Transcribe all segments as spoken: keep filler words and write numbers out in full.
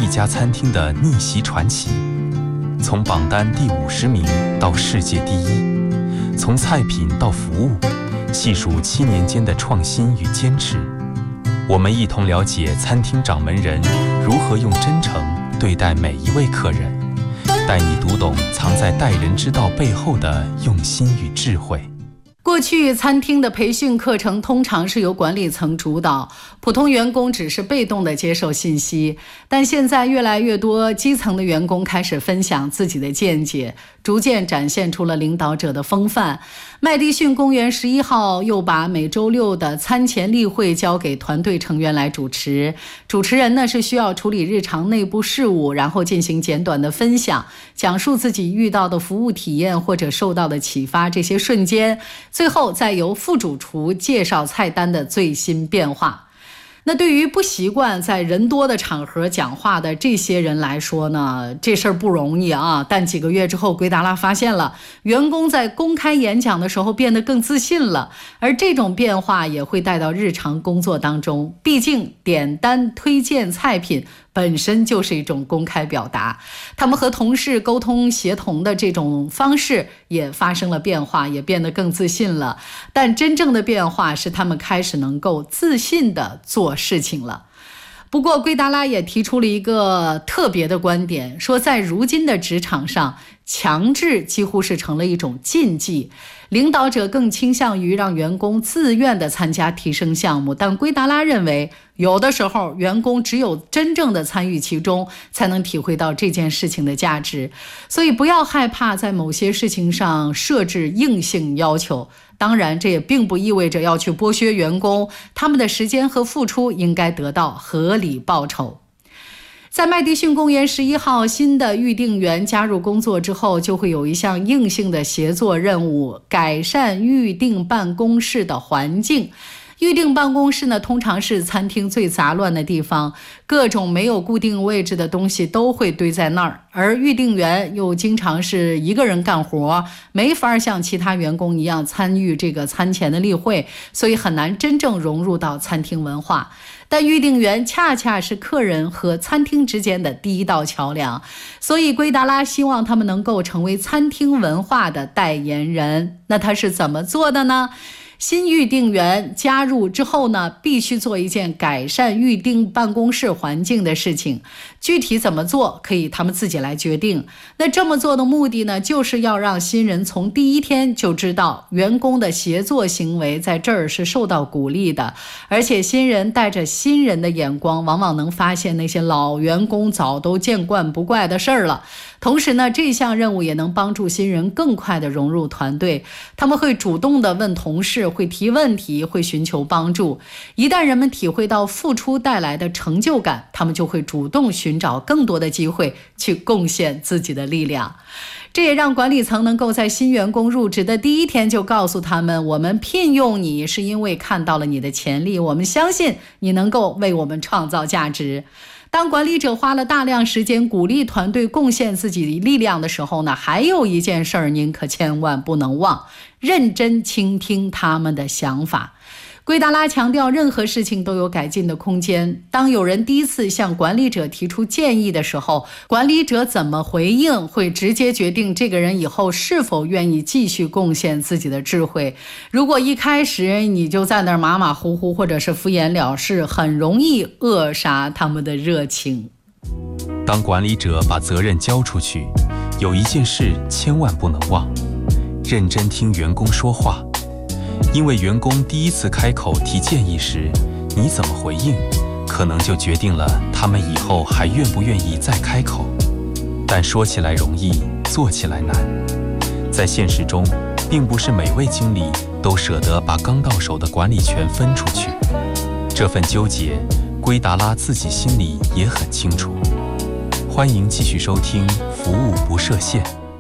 一家餐厅的逆袭传奇，从榜单第五十名到世界第一，从菜品到服务，细数七年间的创新与坚持。我们一同了解餐厅掌门人如何用真诚对待每一位客人，带你读懂藏在待人之道背后的用心与智慧。 过去餐厅的培训课程通常是由管理层主导，普通员工只是被动的接受信息。但现在越来越多基层的员工开始分享自己的见解，逐渐展现出了领导者的风范。麦迪逊公园十一号又把每周六的餐前例会交给团队成员来主持，主持人呢是需要处理日常内部事务，然后进行简短的分享，讲述自己遇到的服务体验或者受到的启发这些瞬间，最后再由副主厨介绍菜单的最新变化。那对于不习惯在人多的场合讲话的这些人来说呢，这事儿不容易啊。但几个月之后，圭达拉发现了员工在公开演讲的时候变得更自信了，而这种变化也会带到日常工作当中。毕竟点单推荐菜品本身就是一种公开表达，他们和同事沟通协同的这种方式也发生了变化，也变得更自信了。但真正的变化是他们开始能够自信地做事情了。不过圭达拉也提出了一个特别的观点，说在如今的职场上，强制几乎是成了一种禁忌，领导者更倾向于让员工自愿地参加提升项目，但圭达拉认为有的时候员工只有真正的参与其中，才能体会到这件事情的价值。所以不要害怕在某些事情上设置硬性要求，当然这也并不意味着要去剥削员工，他们的时间和付出应该得到合理报酬。在麦迪逊公园十一号新的预订员加入工作之后，就会有一项硬性的协作任务，改善预订办公室的环境。预订办公室呢，通常是餐厅最杂乱的地方，各种没有固定位置的东西都会堆在那儿，而预订员又经常是一个人干活，没法像其他员工一样参与这个餐前的例会，所以很难真正融入到餐厅文化。但预订员恰恰是客人和餐厅之间的第一道桥梁，所以圭达拉希望他们能够成为餐厅文化的代言人。那他是怎么做的呢？新预订员加入之后呢，必须做一件改善预订办公室环境的事情，具体怎么做可以他们自己来决定。那这么做的目的呢，就是要让新人从第一天就知道员工的协作行为在这儿是受到鼓励的，而且新人带着新人的眼光，往往能发现那些老员工早都见惯不怪的事儿了。同时呢，这项任务也能帮助新人更快地融入团队，他们会主动地问同事，会提问题，会寻求帮助。一旦人们体会到付出带来的成就感，他们就会主动寻找更多的机会去贡献自己的力量。这也让管理层能够在新员工入职的第一天就告诉他们，我们聘用你是因为看到了你的潜力，我们相信你能够为我们创造价值。当管理者花了大量时间鼓励团队贡献自己力量的时候呢，还有一件事儿您可千万不能忘，认真倾听他们的想法。圭达拉强调，任何事情都有改进的空间。当有人第一次向管理者提出建议的时候，管理者怎么回应，会直接决定这个人以后是否愿意继续贡献自己的智慧。如果一开始你就在那儿马马虎虎，或者是敷衍了事，很容易扼杀他们的热情。 当管理者把责任交出去，有一件事千万不能忘，认真听员工说话。因为员工第一次开口提建议时，你怎么回应，可能就决定了他们以后还愿不愿意再开口。但说起来容易，做起来难。在现实中，并不是每位经理都舍得把刚到手的管理权分出去。这份纠结，圭达拉自己心里也很清楚。欢迎继续收听《服务不设限》。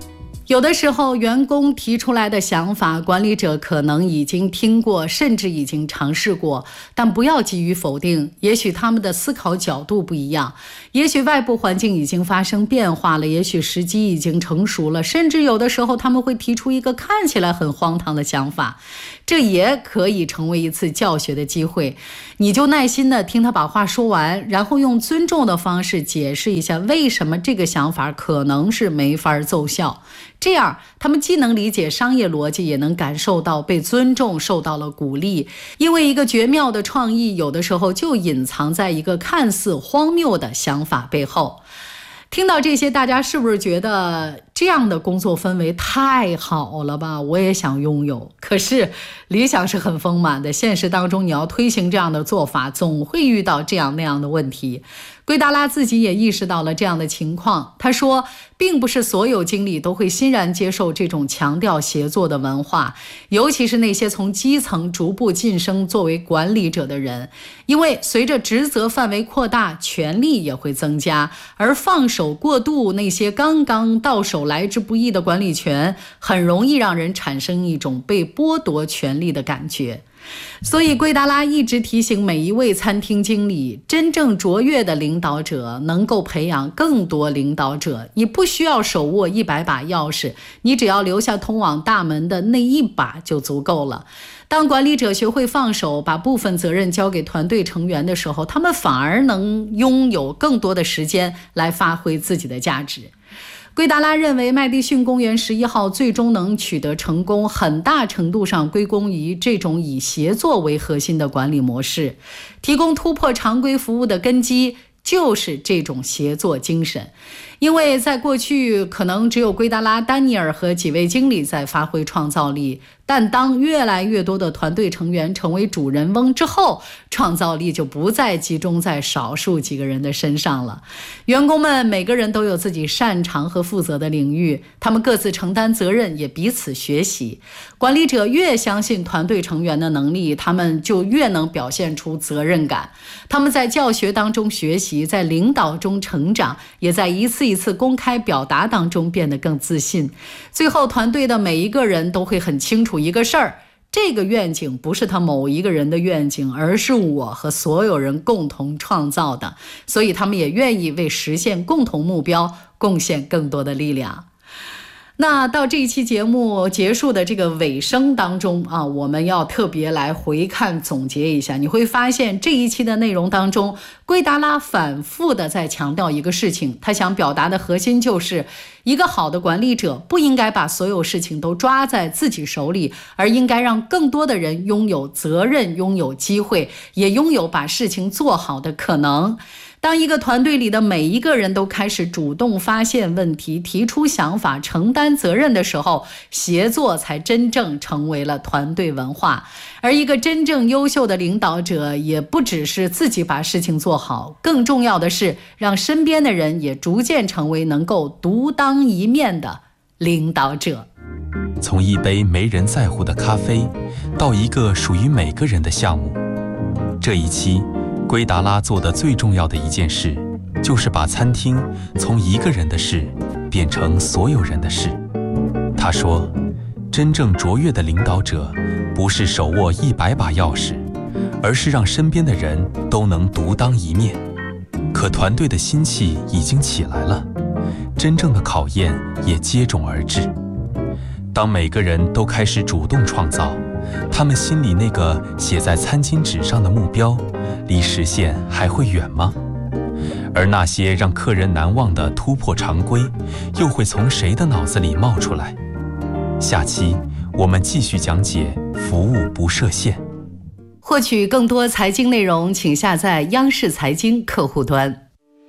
有的时候，员工提出来的想法，管理者可能已经听过，甚至已经尝试过，但不要急于否定。也许他们的思考角度不一样，也许外部环境已经发生变化了，也许时机已经成熟了，甚至有的时候他们会提出一个看起来很荒唐的想法，这也可以成为一次教学的机会。你就耐心地听他把话说完，然后用尊重的方式解释一下为什么这个想法可能是没法奏效。这样他们既能理解商业逻辑，也能感受到被尊重，受到了鼓励。因为一个绝妙的创意有的时候就隐藏在一个看似荒谬的想法背后。听到这些，大家是不是觉得这样的工作氛围太好了吧？我也想拥有。可是理想是很丰满的，现实当中你要推行这样的做法，总会遇到这样那样的问题。圭达拉自己也意识到了这样的情况，他说并不是所有经理都会欣然接受这种强调协作的文化，尤其是那些从基层逐步晋升作为管理者的人，因为随着职责范围扩大，权力也会增加，而放手过度那些刚刚到手来之不易的管理权，很容易让人产生一种被剥夺权力的感觉。所以圭达拉一直提醒每一位餐厅经理，真正卓越的领导者能够培养更多领导者。你不需要手握一百把钥匙，你只要留下通往大门的那一把就足够了。当管理者学会放手，把部分责任交给团队成员的时候，他们反而能拥有更多的时间来发挥自己的价值。圭达拉认为，麦迪逊公园十一号最终能取得成功，很大程度上归功于这种以协作为核心的管理模式。提供突破常规服务的根基就是这种协作精神。因为在过去可能只有圭达拉、丹尼尔和几位经理在发挥创造力，但当越来越多的团队成员成为主人翁之后，创造力就不再集中在少数几个人的身上了。员工们每个人都有自己擅长和负责的领域，他们各自承担责任，也彼此学习。管理者越相信团队成员的能力，他们就越能表现出责任感。他们在教学当中学习，在领导中成长，也在一次一次公开表达当中变得更自信。最后，团队的每一个人都会很清楚一个事儿，这个愿景不是他某一个人的愿景，而是我和所有人共同创造的，所以他们也愿意为实现共同目标贡献更多的力量。那到这一期节目结束的这个尾声当中啊，我们要特别来回看总结一下，你会发现这一期的内容当中，圭达拉反复的在强调一个事情，他想表达的核心就是一个好的管理者不应该把所有事情都抓在自己手里，而应该让更多的人拥有责任，拥有机会，也拥有把事情做好的可能。当一个团队里的每一个人都开始主动发现问题，提出想法，承担责任的时候，协作才真正成为了团队文化。而一个真正优秀的领导者，也不只是自己把事情做好，更重要的是让身边的人也逐渐成为能够独当一面的领导者。 从一杯没人在乎的咖啡，到一个属于每个人的项目，这一期圭达拉做的最重要的一件事，就是把餐厅从一个人的事变成所有人的事。他说，真正卓越的领导者不是手握一百把钥匙，而是让身边的人都能独当一面。可团队的心气已经起来了，真正的考验也接踵而至。当每个人都开始主动创造，他们心里那个写在餐巾纸上的目标，离实现还会远吗？而那些让客人难忘的突破常规，又会从谁的脑子里冒出来？下期我们继续讲解服务不设限。 获取更多财经内容，请下载央视财经客户端。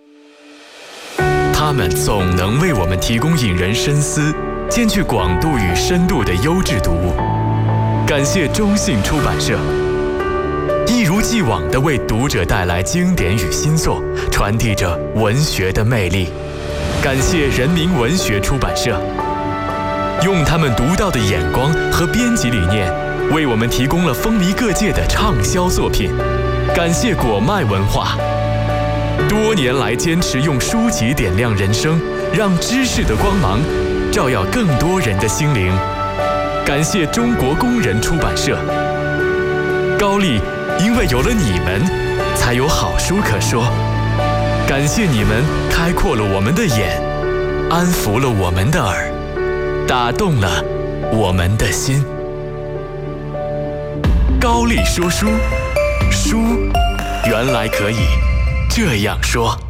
他们总能为我们提供引人深思、兼具广度与深度的优质读物。感谢中信出版社，一如既往地为读者带来经典与新作，传递着文学的魅力。感谢人民文学出版社，用他们独到的眼光和编辑理念，为我们提供了风靡各界的畅销作品。感谢果麦文化，多年来坚持用书籍点亮人生，让知识的光芒照耀更多人的心灵。感谢中国工人出版社。高丽，因为有了你们，才有好书可说。感谢你们开阔了我们的眼，安抚了我们的耳，打动了我们的心。高丽说书，书原来可以这样说。